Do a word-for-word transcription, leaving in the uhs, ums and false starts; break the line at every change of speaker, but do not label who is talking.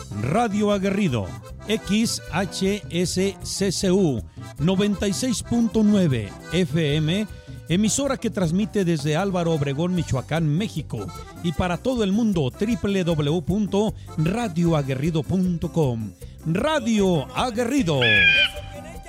Radio Aguerrido, X H S C C U noventa y seis punto nueve F M, emisora que transmite desde Álvaro Obregón, Michoacán, México, y para todo el mundo, doble u doble u doble u punto radio aguerrido punto com. Radio Aguerrido.